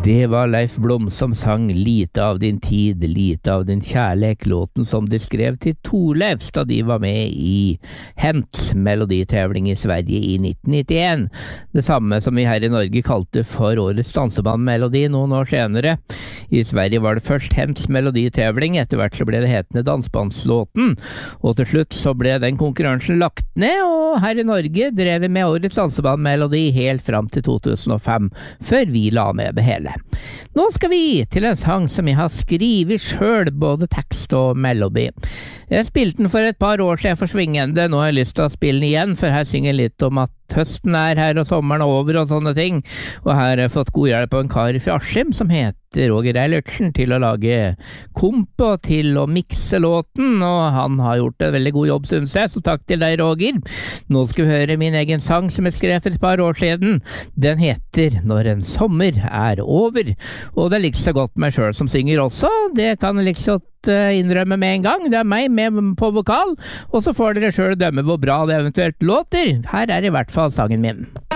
Det var Leif Blom som sang Lite av din tid, lite av din kjærlek, låten som de skrev til Thorleifs da de var med i Hents meloditevling i Sverige i 1991. Det samme som vi her i Norge kalte for årets dansebandmelodi noen år senere. I Sverige var det først Hents meloditevling, etter hvert så ble det hetende Dansebandslåten, og til slutt så ble den konkurransen lagt ned, og her i Norge drev vi med årets dansebandmelodi helt fram til 2005, før vi la ned det hele. Nå skal vi til en sang som jeg har skrivet selv, både tekst og melodi. Jeg spilte den for et par år siden for svingende, nå har jeg lyst til å spille den igjen, for her synger jeg litt om at høsten er her og sommeren er over og sånne ting, og her har jeg fått god hjelp av en kar fra Askim som heter Roger Eilertsen til å lage komp og til å mikse låten, og han har gjort en veldig god jobb, synes jeg, så takk til deg, Roger. Nå skal vi høre min egen sang som jeg skrev for et par år siden. Den heter Når en sommer er over, og det er like så godt meg selv som synger også, det kan jeg like så innrømme med en gang. Det er meg med på vokal, og så får dere selv dømme hvor bra det eventuelt låter. Her er i hvert fall sangen min.